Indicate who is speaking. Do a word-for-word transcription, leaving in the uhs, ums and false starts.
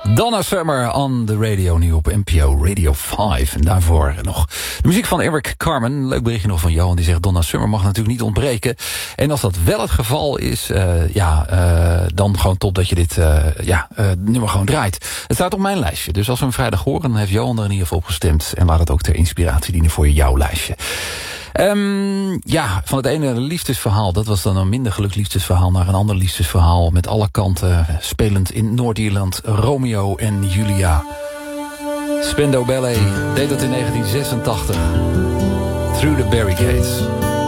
Speaker 1: Donna Summer on the radio, nu op N P O Radio vijf. En daarvoor nog de muziek van Eric Carmen. Leuk berichtje nog van Johan, die zegt Donna Summer mag natuurlijk niet ontbreken. En als dat wel het geval is, uh, ja, uh, dan gewoon top dat je dit uh, ja, uh, nummer gewoon draait. Het staat op mijn lijstje, dus als we hem vrijdag horen, dan heeft Johan er in ieder geval op gestemd. En laat het ook ter inspiratie dienen voor jouw lijstje. Um, ja, van het ene liefdesverhaal, dat was dan een minder gelukkig liefdesverhaal, naar een ander liefdesverhaal met alle kanten, spelend in Noord-Ierland, Romeo en Julia. Spandau Ballet deed dat in negentien zesentachtig. Through the Barricades.